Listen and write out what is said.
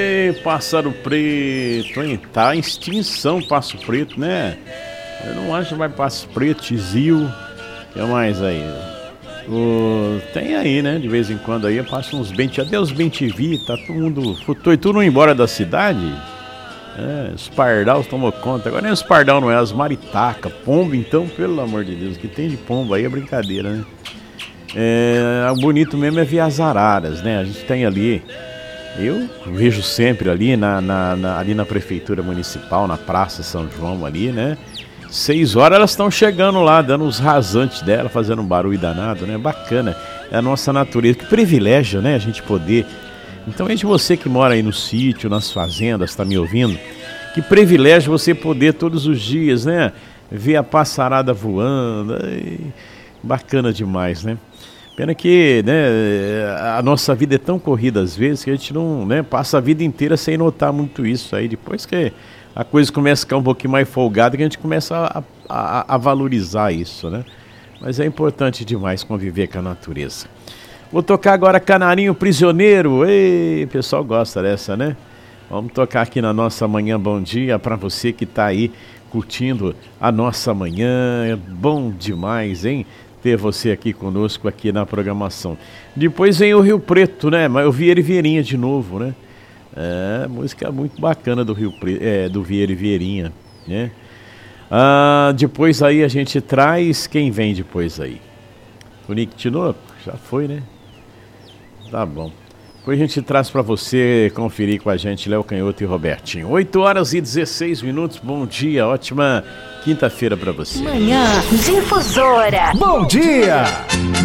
Ei, Pássaro Preto, hein? Tá em extinção Passo Preto, né? Eu não acho que vai Passo Preto, Tizil. O que mais aí? Tem aí, né? De vez em quando aí passa uns até os bem-te-vi, tá todo mundo. Foi tudo embora da cidade. Os pardal tomou conta. Agora nem os pardal não é, as maritaca, pombo, então, pelo amor de Deus, o que tem de pombo aí é brincadeira, né? O bonito mesmo é ver as araras, né? A gente tem ali. Eu vejo sempre ali ali na prefeitura municipal, na Praça São João ali, né? 6 horas elas estão chegando lá, dando os rasantes dela, fazendo um barulho danado, né? Bacana, é a nossa natureza, que privilégio, né? A gente poder. Então é de você que mora aí no sítio, nas fazendas, tá me ouvindo? Que privilégio você poder todos os dias, né? Ver a passarada voando, bacana demais, né? Pena que, né, a nossa vida é tão corrida às vezes que a gente não, né, passa a vida inteira sem notar muito isso aí. Depois que a coisa começa a ficar um pouquinho mais folgada, que a gente começa a valorizar isso, né? Mas é importante demais conviver com a natureza. Vou tocar agora Canarinho Prisioneiro. Ei, o pessoal gosta dessa, né? Vamos tocar aqui na nossa Manhã Bom Dia para você que está aí curtindo a nossa manhã. É bom demais, hein? Ter você aqui conosco aqui na programação. Depois vem o Rio Preto, né? Mas eu Vieira e Vieirinha de novo, né? Música muito bacana do Rio Preto, do Vieira e Vieirinha, né? Depois aí a gente traz quem vem depois aí. O Nick Tinoco? Já foi, né? Tá bom. Depois a gente traz para você conferir com a gente Léo Canhoto e Robertinho. 8h16. Bom dia, ótima quinta-feira para você. Manhã Difusora. Bom dia!